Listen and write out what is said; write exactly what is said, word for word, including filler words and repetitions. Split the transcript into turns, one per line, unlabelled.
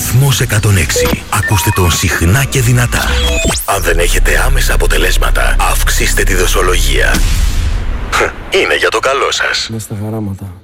Ρυθμός εκατόν έξι. Ακούστε τον συχνά και δυνατά. Αν δεν έχετε άμεσα αποτελέσματα, αυξήστε τη δοσολογία. Είναι για το καλό σας.
Μες στα χαράματα.